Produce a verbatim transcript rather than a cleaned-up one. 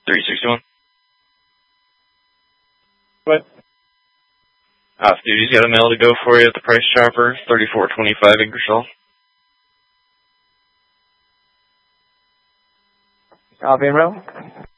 three sixty-one. What? Off duty's got a mail to go for you at the Price Chopper, thirty-four twenty-five Ingersoll. Copy and roll.